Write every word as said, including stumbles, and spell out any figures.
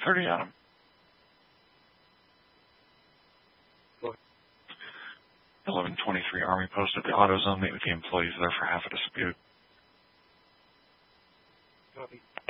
thirty, Adam. eleven twenty-three Army Post at the AutoZone. Meet with the employees there for half a dispute. Copy.